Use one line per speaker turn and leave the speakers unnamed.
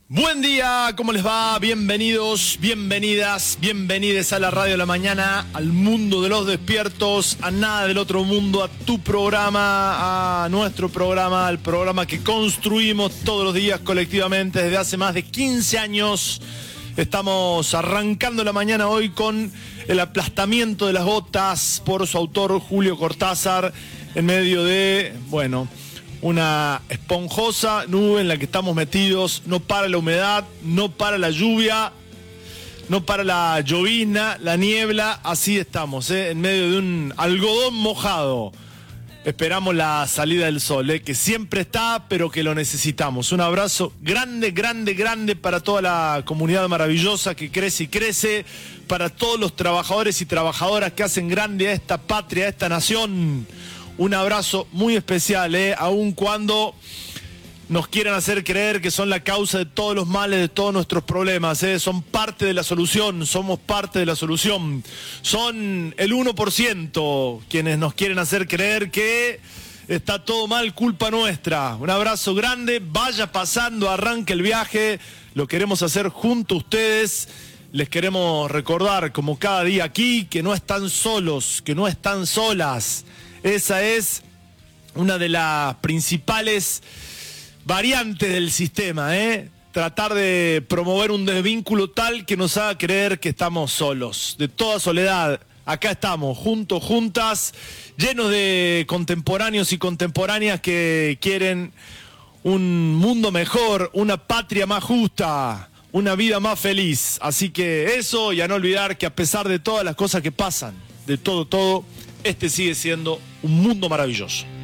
Buen día, ¿cómo les va? Bienvenidos, bienvenidas, bienvenides a la Radio de la Mañana, al mundo de los despiertos, a nada del otro mundo, a tu programa, a nuestro programa, al programa que construimos todos los días colectivamente desde hace más de 15 años. Estamos arrancando la mañana hoy con el aplastamiento de las botas por su autor Julio Cortázar en medio de, una esponjosa nube en la que estamos metidos. No para la humedad, no para la lluvia, no para la llovizna, la niebla. Así estamos, en medio de un algodón mojado. Esperamos la salida del sol, que siempre está, pero que lo necesitamos. Un abrazo grande, grande, grande para toda la comunidad maravillosa que crece y crece, para todos los trabajadores y trabajadoras que hacen grande a esta patria, a esta nación. Un abrazo muy especial, aun cuando nos quieran hacer creer que son la causa de todos los males, de todos nuestros problemas. Son parte de la solución, somos parte de la solución. Son el 1% quienes nos quieren hacer creer que está todo mal, culpa nuestra. Un abrazo grande, vaya pasando, arranque el viaje, lo queremos hacer junto a ustedes. Les queremos recordar, como cada día aquí, que no están solos, que no están solas. Esa es una de las principales variantes del sistema, tratar de promover un desvínculo tal que nos haga creer que estamos solos. De toda soledad, acá estamos, juntos, juntas, llenos de contemporáneos y contemporáneas que quieren un mundo mejor, una patria más justa, una vida más feliz. Así que eso, y a no olvidar que a pesar de todas las cosas que pasan, de todo, este sigue siendo un mundo maravilloso.